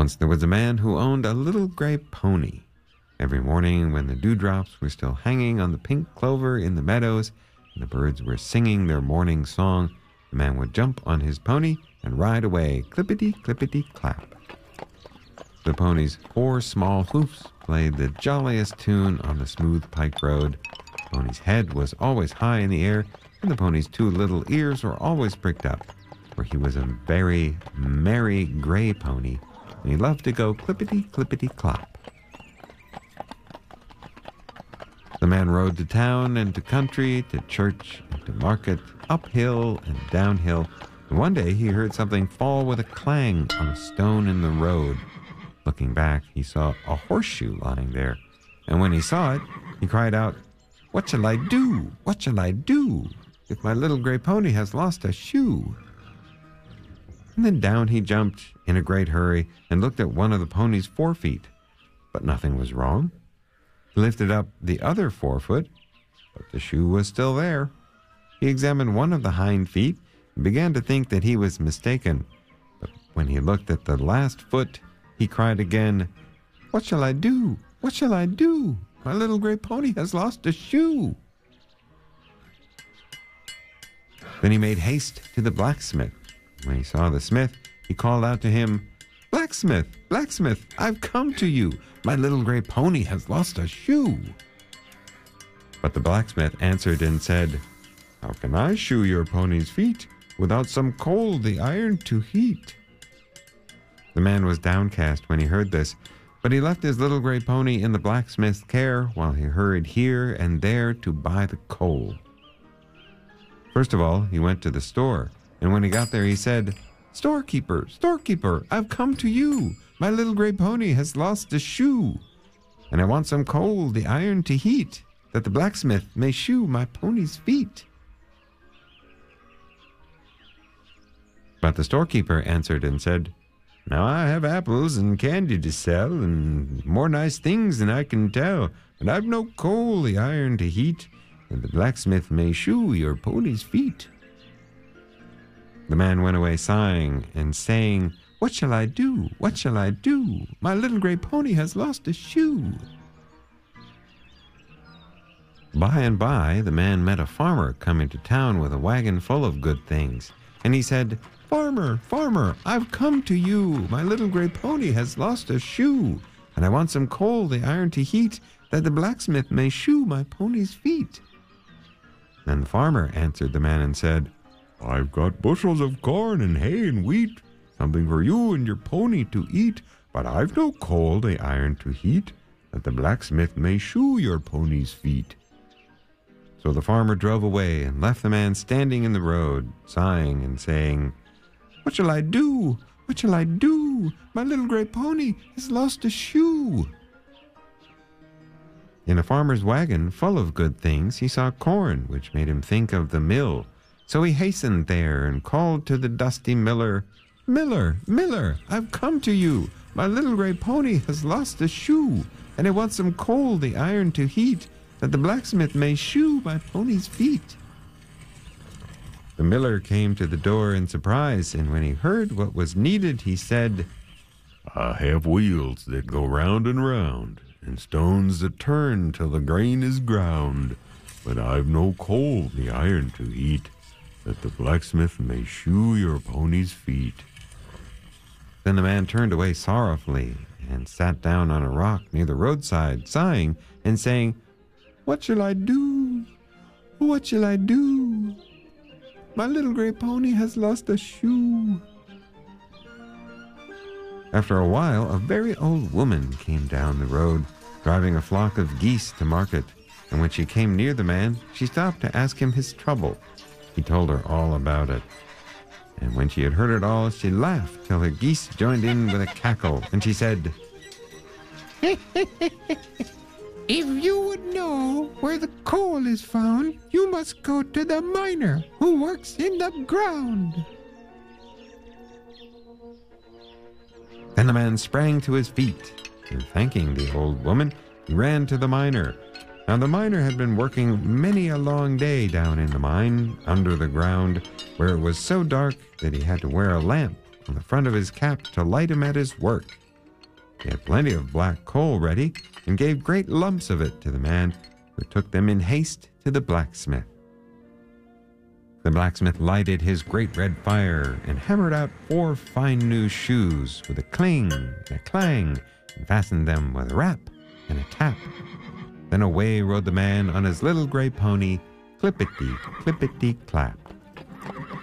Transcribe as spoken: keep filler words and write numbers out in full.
Once there was a man who owned a little gray pony. Every morning when the dewdrops were still hanging on the pink clover in the meadows and the birds were singing their morning song, the man would jump on his pony and ride away, clippity-clippity-clap. The pony's four small hoofs played the jolliest tune on the smooth pike road. The pony's head was always high in the air, and the pony's two little ears were always pricked up, for he was a very merry gray pony, and he loved to go clippity-clippity-clop. The man rode to town and to country, to church and to market, uphill and downhill, and one day he heard something fall with a clang on a stone in the road. Looking back, he saw a horseshoe lying there, and when he saw it, he cried out, "What shall I do? What shall I do? If my little gray pony has lost a shoe?" And then down he jumped in a great hurry and looked at one of the pony's forefeet, but nothing was wrong. He lifted up the other forefoot, but the shoe was still there. He examined one of the hind feet and began to think that he was mistaken, but when he looked at the last foot, he cried again, "What shall I do? What shall I do? My little gray pony has lost a shoe." Then he made haste to the blacksmith. When he saw the smith, he called out to him, "Blacksmith, blacksmith, I've come to you. My little gray pony has lost a shoe." But the blacksmith answered and said, "How can I shoe your pony's feet without some coal the iron to heat?" The man was downcast when he heard this, but he left his little gray pony in the blacksmith's care while he hurried here and there to buy the coal. First of all, he went to the store, and when he got there he said, "Storekeeper, storekeeper, I've come to you. My little gray pony has lost a shoe, and I want some coal the iron to heat, that the blacksmith may shoe my pony's feet." But the storekeeper answered and said, "Now I have apples and candy to sell, and more nice things than I can tell, but I've no coal the iron to heat, that the blacksmith may shoe your pony's feet." The man went away sighing and saying, "What shall I do? What shall I do? My little gray pony has lost a shoe." By and by, the man met a farmer coming to town with a wagon full of good things, and he said, "Farmer, farmer, I've come to you. My little gray pony has lost a shoe, and I want some coal the iron to heat, that the blacksmith may shoe my pony's feet." Then the farmer answered the man and said, "I've got bushels of corn and hay and wheat, something for you and your pony to eat, but I've no coal the iron to heat, that the blacksmith may shoe your pony's feet." So the farmer drove away and left the man standing in the road, sighing and saying, "What shall I do? What shall I do? My little gray pony has lost a shoe." In a farmer's wagon full of good things, he saw corn, which made him think of the mill. So he hastened there and called to the dusty miller, "Miller, miller, I've come to you. My little gray pony has lost a shoe, and I want some coal the iron to heat, that the blacksmith may shoe my pony's feet." The miller came to the door in surprise, and when he heard what was needed, he said, "I have wheels that go round and round, and stones that turn till the grain is ground, but I've no coal the iron to heat, that the blacksmith may shoe your pony's feet." Then the man turned away sorrowfully and sat down on a rock near the roadside, sighing and saying, "What shall I do? What shall I do? My little gray pony has lost a shoe." After a while, a very old woman came down the road, driving a flock of geese to market, and when she came near the man, she stopped to ask him his trouble. He told her all about it. And when she had heard it all, she laughed till her geese joined in with a cackle, and she said, "If you would know where the coal is found, you must go to the miner who works in the ground." Then the man sprang to his feet, and thanking the old woman, he ran to the miner. Now the miner had been working many a long day down in the mine, under the ground, where it was so dark that he had to wear a lamp on the front of his cap to light him at his work. He had plenty of black coal ready and gave great lumps of it to the man, who took them in haste to the blacksmith. The blacksmith lighted his great red fire and hammered out four fine new shoes with a cling and a clang, and fastened them with a rap and a tap. Then away rode the man on his little gray pony, clippity, clippity, clap.